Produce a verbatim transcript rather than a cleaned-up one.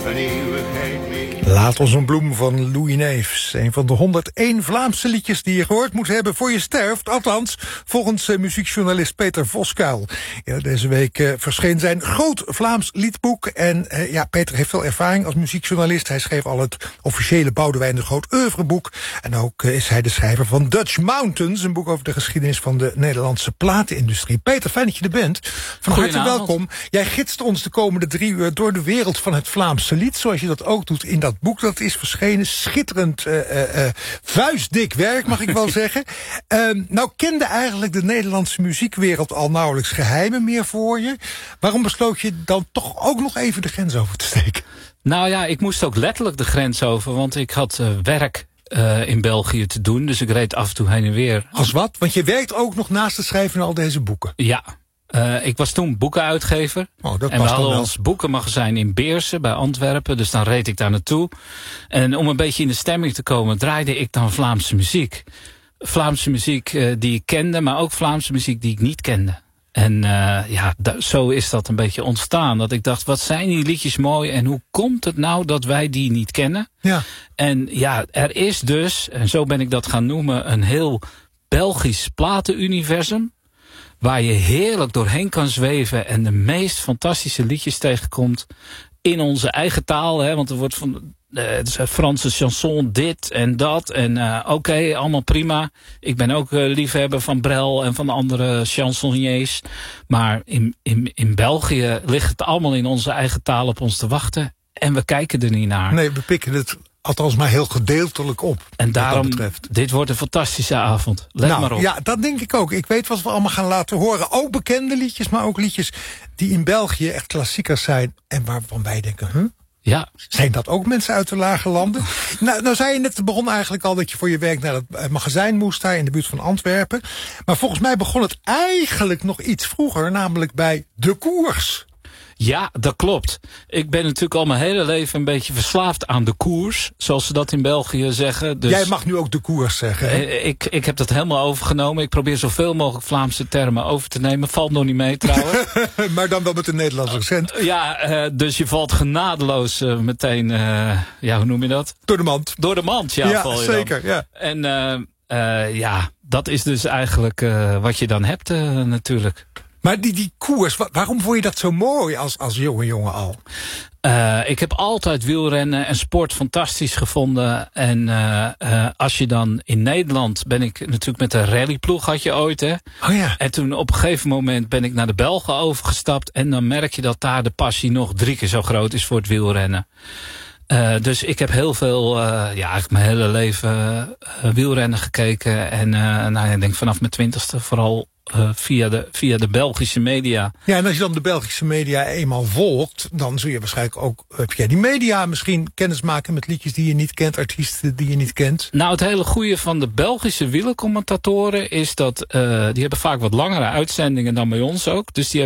een eeuwigheid mee. Laat ons een bloem van Louis Neefs. Een van de honderdéén Vlaamse liedjes die je gehoord moet hebben voor je sterft. Althans, volgens uh, muziekjournalist Peter Voskuil. Ja, deze week uh, verscheen zijn groot Vlaams liedboek. En uh, ja, Peter heeft veel ervaring als muziekjournalist. Hij schreef al het officiële Boudewijn de Groot oeuvreboek. En ook uh, is hij de schrijver van Dutch Mountains. Een boek over de geschiedenis van de Nederlandse platenindustrie. Peter, fijn dat je er bent. Van harte welkom. Jij gidst ons de komende drie uur door de wereld van het Vlaamse lied. Zoals je dat ook doet in dat boek. Dat is verschenen. Schitterend, uh, uh, vuistdik werk, mag ik wel zeggen. Uh, nou kende eigenlijk de Nederlandse muziekwereld al nauwelijks geheimen meer voor je. Waarom besloot je dan toch ook nog even de grens over te steken? Nou ja, ik moest ook letterlijk de grens over. Want ik had uh, werk uh, in België te doen. Dus ik reed af en toe heen en weer. Als wat? Want je werkt ook nog naast het schrijven van al deze boeken. Ja. Uh, ik was toen boekenuitgever. Oh, dat en we hadden wel. ons boekenmagazijn in Beersen bij Antwerpen. Dus dan reed ik daar naartoe. En om een beetje in de stemming te komen draaide ik dan Vlaamse muziek. Vlaamse muziek uh, die ik kende, maar ook Vlaamse muziek die ik niet kende. En uh, ja, zo is dat een beetje ontstaan. Dat ik dacht, wat zijn die liedjes mooi en hoe komt het nou dat wij die niet kennen? Ja. En ja, er is dus, en zo ben ik dat gaan noemen, een heel Belgisch platenuniversum. Waar je heerlijk doorheen kan zweven en de meest fantastische liedjes tegenkomt in onze eigen taal. Hè, want er wordt van uh, het is Franse chanson dit en dat. En uh, oké, okay, allemaal prima. Ik ben ook uh, liefhebber van Brel en van de andere chansonniers. Maar in, in, in België ligt het allemaal in onze eigen taal op ons te wachten. En we kijken er niet naar. Nee, we pikken het althans maar heel gedeeltelijk op. En daarom, dit wordt een fantastische avond. Let nou, maar op. Ja, dat denk ik ook. Ik weet wat we allemaal gaan laten horen. Ook bekende liedjes, maar ook liedjes die in België echt klassiekers zijn. En waarvan wij denken, huh? Ja. Zijn dat ook mensen uit de lage landen? nou, nou zei je net, het begon eigenlijk al dat je voor je werk naar het magazijn moest daar in de buurt van Antwerpen. Maar volgens mij begon het eigenlijk nog iets vroeger, namelijk bij De Koers. Ja, dat klopt. Ik ben natuurlijk al mijn hele leven een beetje verslaafd aan de koers. Zoals ze dat in België zeggen. Dus jij mag nu ook de koers zeggen. Hè? Ik, ik heb dat helemaal overgenomen. Ik probeer zoveel mogelijk Vlaamse termen over te nemen. Valt nog niet mee trouwens. Maar dan wel met een Nederlands accent. Uh, ja, uh, dus je valt genadeloos uh, meteen, uh, ja, hoe noem je dat? Door de mand. Door de mand, ja. Ja, val je zeker. Dan. Ja. En uh, uh, ja, dat is dus eigenlijk uh, wat je dan hebt uh, natuurlijk. Maar die, die koers, waarom vond je dat zo mooi als, als jonge jongen al? Uh, ik heb altijd wielrennen en sport fantastisch gevonden. En uh, uh, als je dan in Nederland ben ik natuurlijk met de rallyploeg had je ooit, hè? Oh ja. En toen op een gegeven moment ben ik naar de Belgen overgestapt. En dan merk je dat daar de passie nog drie keer zo groot is voor het wielrennen. Uh, dus ik heb heel veel, uh, ja, eigenlijk mijn hele leven uh, wielrennen gekeken. En uh, nou, ik denk vanaf mijn twintigste vooral uh, via, de, via de Belgische media. Ja, en als je dan de Belgische media eenmaal volgt, dan zul je waarschijnlijk ook via die media misschien kennis maken met liedjes die je niet kent, artiesten die je niet kent. Nou, het hele goede van de Belgische wielercommentatoren is dat uh, die hebben vaak wat langere uitzendingen dan bij ons ook. Dus die